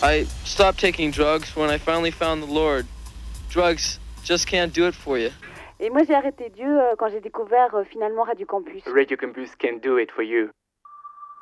I stopped taking drugs when I finally found the Lord. Drugs just can't do it for you. Et moi j'ai arrêté Dieu quand j'ai découvert finalement Radio Campus. Radio Campus can do it for you.